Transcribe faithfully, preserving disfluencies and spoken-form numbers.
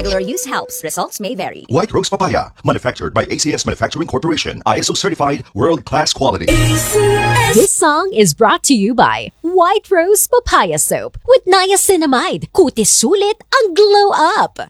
Regular use helps. Results may vary. White Rose Papaya, manufactured by A C S Manufacturing Corporation, I S O certified, world-class quality. This song is brought to you by White Rose Papaya Soap with niacinamide. Kutis sulit ang glow up.